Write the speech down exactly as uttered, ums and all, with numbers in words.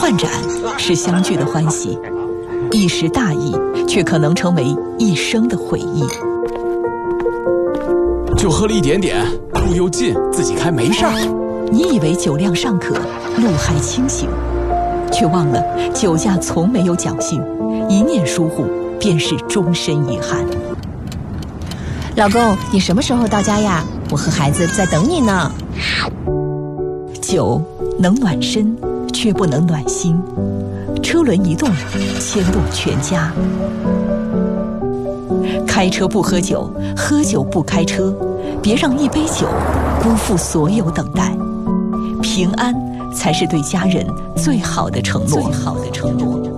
换盏是相聚的欢喜，一时大意却可能成为一生的回忆。 就喝了一点点，路又近，自己开没事儿。 你以为酒量尚可，路还清醒，却忘了酒驾从没有侥幸，一念疏忽便是终身遗憾。 老公，你什么时候到家呀？我和孩子在等你呢。 酒能暖身，却不能暖心。车轮一动，牵动全家。开车不喝酒，喝酒不开车，别让一杯酒辜负所有等待。平安才是对家人最好的承诺。最好的承诺。